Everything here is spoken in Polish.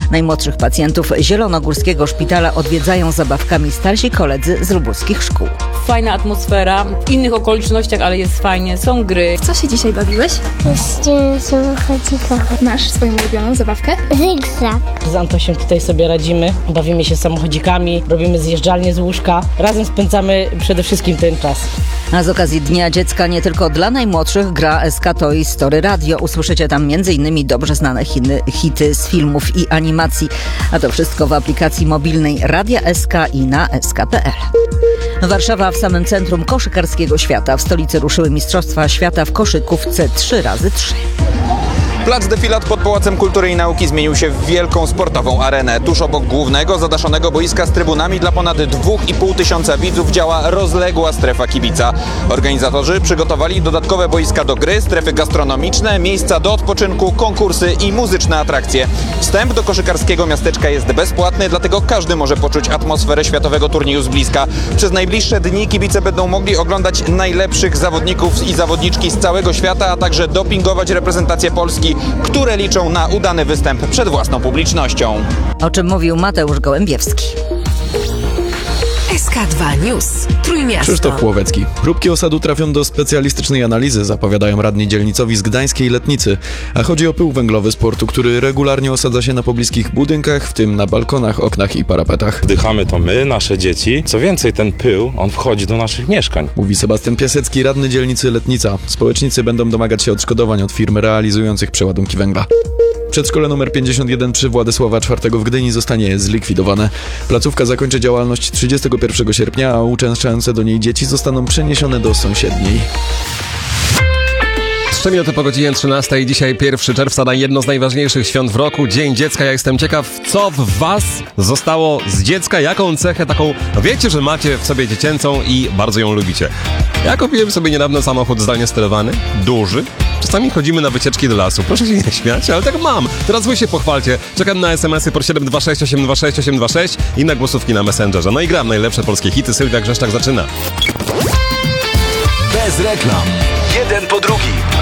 Najmłodszych pacjentów Zielonogórskiego Szpitala odwiedzają zabawkami starsi koledzy z lubuskich szkół. Fajna atmosfera, w innych okolicznościach, ale jest fajnie, są gry. W co się dzisiaj bawiłeś? Jeździmy samochodzikami. Masz swoją ulubioną zabawkę? Zygzak. Z Antosią tutaj sobie radzimy, bawimy się samochodzikami, robimy zjeżdżalnie z łóżka. Razem spędzamy przede wszystkim ten czas. A z okazji Dnia Dziecka nie tylko dla najmłodszych gra SK Toy Story Radio. Usłyszycie tam m.in. dobrze znane hity z filmów i animacji. A to wszystko w aplikacji mobilnej Radia SK i na sk.pl. Warszawa w samym centrum koszykarskiego świata. W stolicy ruszyły Mistrzostwa Świata w koszykówce 3x3. Plac Defilat pod Pałacem Kultury i Nauki zmienił się w wielką sportową arenę. Tuż obok głównego, zadaszonego boiska z trybunami dla ponad 2,5 tysiąca widzów działa rozległa strefa kibica. Organizatorzy przygotowali dodatkowe boiska do gry, strefy gastronomiczne, miejsca do odpoczynku, konkursy i muzyczne atrakcje. Wstęp do koszykarskiego miasteczka jest bezpłatny, dlatego każdy może poczuć atmosferę światowego turnieju z bliska. Przez najbliższe dni kibice będą mogli oglądać najlepszych zawodników i zawodniczki z całego świata, a także dopingować reprezentację Polski, które liczą na udany występ przed własną publicznością. O czym mówił Mateusz Gołębiewski. SK2 News. Trójmiasto. Krzysztof Płowecki. Próbki osadu trafią do specjalistycznej analizy, zapowiadają radni dzielnicowi z Gdańskiej Letnicy. A chodzi o pył węglowy z portu, który regularnie osadza się na pobliskich budynkach, w tym na balkonach, oknach i parapetach. Wdychamy to my, nasze dzieci. Co więcej, ten pył, on wchodzi do naszych mieszkań. Mówi Sebastian Piasecki, radny dzielnicy Letnica. Społecznicy będą domagać się odszkodowań od firm realizujących przeładunki węgla. Przedszkole nr 51 przy Władysława IV w Gdyni zostanie zlikwidowane. Placówka zakończy działalność 31 sierpnia, a uczęszczające do niej dzieci zostaną przeniesione do sąsiedniej. 3 minuty po godzinie 13. Dzisiaj 1 czerwca na jedno z najważniejszych świąt w roku, Dzień Dziecka. Ja jestem ciekaw, co w was zostało z dziecka, jaką cechę taką wiecie, że macie w sobie dziecięcą i bardzo ją lubicie. Ja kupiłem sobie niedawno samochód zdalnie sterowany, duży. Czasami chodzimy na wycieczki do lasu. Proszę się nie śmiać, ale tak mam. Teraz wy się pochwalcie. Czekam na SMS-y po 726 826 826 i na głosówki na Messengerze. No i gram najlepsze polskie hity. Sylwia Grzeszczak zaczyna. Bez reklam. Jeden po drugim.